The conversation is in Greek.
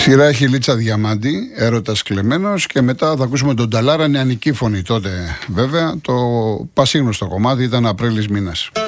Σειρά έχει Λίτσα Διαμάντη, Έρωτας Κλεμμένος, και μετά θα ακούσουμε τον Ταλάρα, νεανική φωνή τότε βέβαια. Το πασίγνωστο κομμάτι ήταν Απρίλης μήνας.